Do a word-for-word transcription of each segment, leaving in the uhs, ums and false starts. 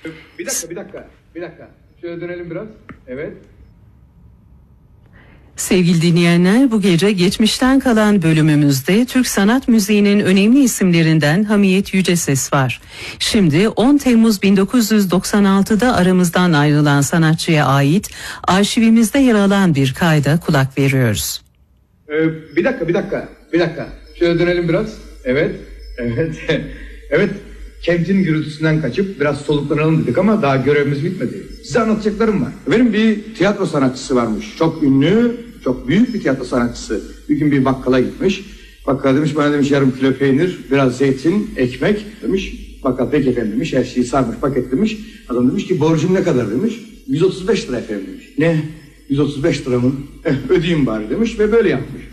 Bir dakika, bir dakika, bir dakika. Şöyle dönelim biraz. Evet. Sevgili dinleyenler, bu gece geçmişten kalan bölümümüzde Türk sanat müziğinin önemli isimlerinden Hamiyet Yüceses var. Şimdi on Temmuz bin dokuz yüz doksan altıda aramızdan ayrılan sanatçıya ait arşivimizde yer alan bir kayda kulak veriyoruz. Ee, bir dakika, bir dakika, bir dakika. Şöyle dönelim biraz. Evet, evet, evet. Kentin gürültüsünden kaçıp biraz soluklanalım dedik ama daha görevimiz bitmedi. Size anlatacaklarım var. Benim bir tiyatro sanatçısı varmış. Çok ünlü, çok büyük bir tiyatro sanatçısı. Bir gün bir bakkala gitmiş. Bakkal demiş, bana demiş yarım kilo peynir, biraz zeytin, ekmek demiş. Bakkal peki efendim demiş, her şeyi sarmış, paketlemiş. Adam demiş ki borcum ne kadar demiş. yüz otuz beş lira efendim demiş. Ne? yüz otuz beş lira mı? Eh, ödeyeyim bari demiş ve böyle yapmış.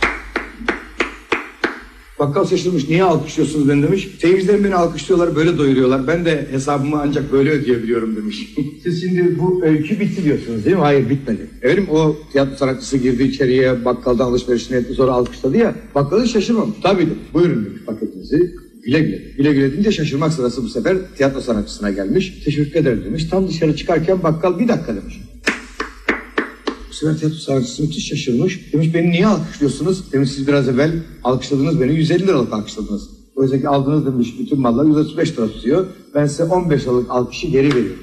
Bakkal şaşırmış, niye alkışlıyorsunuz beni demiş. Seyircilerim beni alkışlıyorlar, böyle doyuruyorlar. Ben de hesabımı ancak böyle ödeyebiliyorum demiş. Siz şimdi bu öykü bitti diyorsunuz değil mi? Hayır, bitmedi. Efendim o tiyatro sanatçısı girdi içeriye, bakkalda alışverişini etti, sonra alkışladı ya. Bakkalı şaşırmamış. Tabii demiş, buyurun demiş paketinizi. Güle güle. Güle güle deyince şaşırmak sırası bu sefer tiyatro sanatçısına gelmiş. Teşekkür ederim demiş. Tam dışarı çıkarken bakkal bir dakika demiş. Bu sefer tiyatro sanatçısı müthiş şaşırmış. Demiş beni niye alkışlıyorsunuz? Demiş siz biraz evvel alkışladınız beni, yüz elli liralık alkışladınız. Oysa ki aldınız demiş bütün mallar yüz otuz beş lira tutuyor. Ben size on beş liralık alkışı geri veriyorum.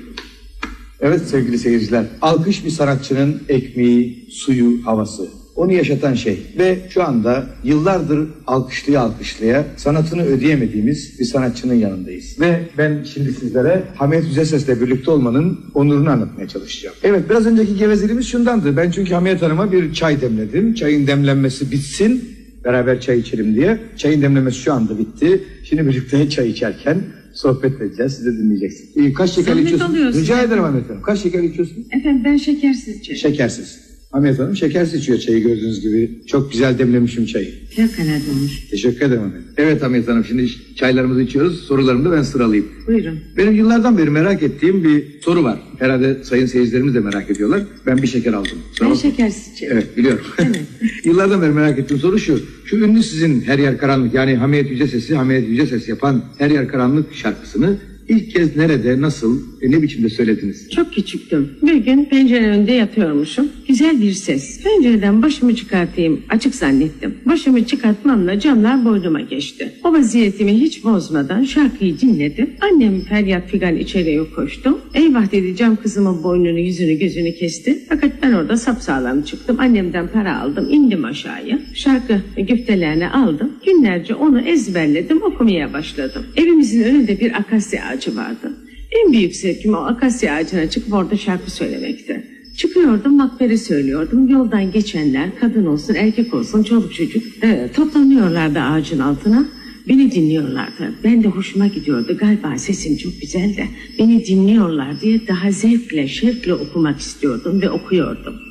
Evet sevgili seyirciler, alkış bir sanatçının ekmeği, suyu, havası. Onu yaşatan şey ve şu anda yıllardır alkışlıya alkışlıya sanatını ödeyemediğimiz bir sanatçının yanındayız. Ve ben şimdi sizlere Hamiyet Yüceses'le birlikte olmanın onurunu anlatmaya çalışacağım. Evet, biraz önceki gevezeliğimiz şundandı. Ben çünkü Hamiyet Hanım'a bir çay demledim. Çayın demlenmesi bitsin, beraber çay içelim diye. Çayın demlenmesi şu anda bitti. Şimdi birlikte çay içerken sohbet edeceğiz. Siz de dinleyeceksiniz. Ee, kaç şeker Zahmet içiyorsunuz? oluyorsun. Rica ederim Hamiyet Hanım. Kaç şeker içiyorsunuz? Efendim ben şekersiz çay. Şekersiz. Hamiyet Hanım şekersiz içiyor çayı gördüğünüz gibi. Çok güzel demlemişim çayı. Fevkalade olmuş. Teşekkür ederim Hamiyet. Evet Hamiyet Hanım, şimdi çaylarımızı içiyoruz. Sorularımı da ben sıralayayım. Buyurun. Benim yıllardan beri merak ettiğim bir soru var. Herhalde sayın seyircilerimiz de merak ediyorlar. Ben bir şeker aldım. Ben şekersiz çay. Evet, biliyorum. Evet. Yıllardan beri merak ettiğim soru şu. Şu ünlü sizin Her Yer Karanlık, yani Hamiyet Yüceses'i Hamiyet Yüceses yapan Her Yer Karanlık şarkısını İlk kez nerede, nasıl, e, ne biçimde söylediniz? Çok küçüktüm. Bir gün pencere önünde yatıyormuşum. Güzel bir ses. Pencereden başımı çıkartayım açık zannettim. Başımı çıkartmamla camlar boynuma geçti. O vaziyetimi hiç bozmadan şarkıyı dinledim. Annem feryat figan içeriye koştu. Eyvah dedi, cam kızımın boynunu, yüzünü, gözünü kesti. Fakat ben orada sapsağlam çıktım. Annemden para aldım, indim aşağıya. Şarkı güftelerini aldım. Günlerce onu ezberledim, okumaya başladım. Evimizin önünde bir akasya ağacı vardı. En büyük zevkim o akasya ağacına çıkıp orada şarkı söylemekti. Çıkıyordum, makbere söylüyordum. Yoldan geçenler, kadın olsun erkek olsun, çoluk çocuk e, toplanıyorlardı ağacın altına. Beni dinliyorlardı. Ben de hoşuma gidiyordu. Galiba sesim çok güzel de beni dinliyorlar diye daha zevkle, şevkle okumak istiyordum ve okuyordum.